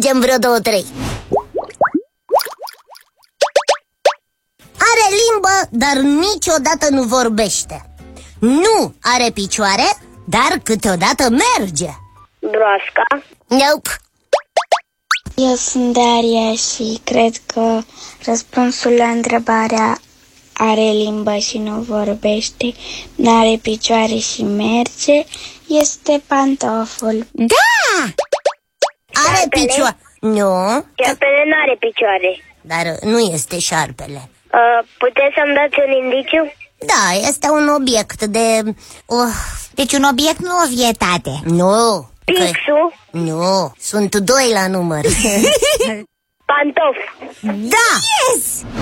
mergem vreo 2-3. Are limbă, dar niciodată nu vorbește. Nu are picioare, dar câteodată merge. Broasca. Nope. Eu sunt Daria și cred că răspunsul la întrebarea are limbă și nu vorbește, n-are picioare și merge, este pantoful. Da! Are picioare. Nu. Șarpele nu are picioare. Dar nu este șarpele. Puteți să-mi dați un indiciu? Da, este un obiect de... Deci un obiect, nu o vietate. Nu. Pixul. Nu, sunt 2 la număr. Pantof. Da! Yes!